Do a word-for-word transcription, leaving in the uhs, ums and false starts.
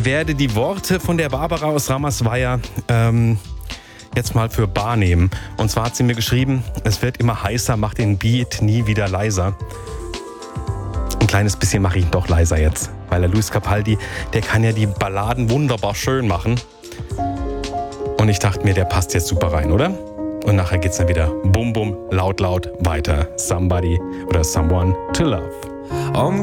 Ich werde die Worte von der Barbara aus Ramersweier ähm, jetzt mal für bar nehmen. Und zwar hat sie mir geschrieben, es wird immer heißer, mach den Beat nie wieder leiser. Ein kleines bisschen mache ich ihn doch leiser jetzt, weil der Luis Capaldi, der kann ja die Balladen wunderbar schön machen. Und ich dachte mir, der passt jetzt super rein, oder? Und nachher geht's dann wieder bum bum, laut laut weiter. Somebody oder Someone to Love. I'm